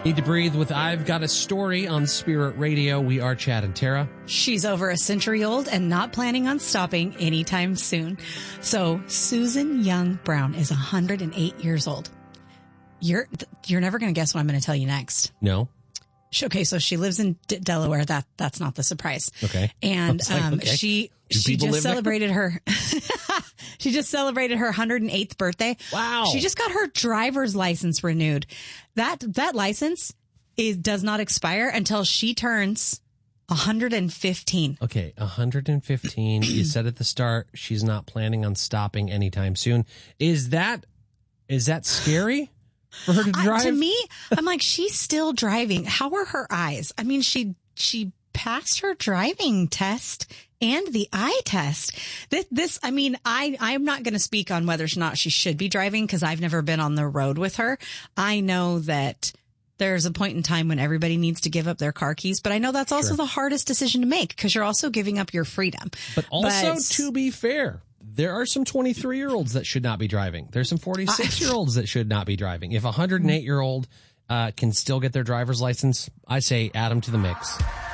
Need to Breathe with I've Got a Story on Spirit Radio. We are Chad and Tara. She's over a century old and not planning on stopping anytime soon. So Susan Young Brown is 108 years old. You're never going to guess what I'm going to tell you next. No. Okay, so she lives in Delaware. That's not the surprise. Okay. And okay. she just celebrated her she just celebrated her 108th birthday. Wow. She just got her driver's license renewed. That license does not expire until she turns 115. Okay, 115. You said at the start she's not planning on stopping anytime soon. Is that scary for her to drive? To me, I'm like, she's still driving. How are her eyes? I mean, she passed her driving test and the eye test. I'm not going to speak on whether or not she should be driving because I've never been on the road with her. I know that there's a point in time when everybody needs to give up their car keys, but I know that's also the hardest decision to make because you're also giving up your freedom. But also, to be fair, there are some 23-year-olds that should not be driving. There's some 46-year-olds that should not be driving. If a 108-year-old can still get their driver's license, I say add them to the mix.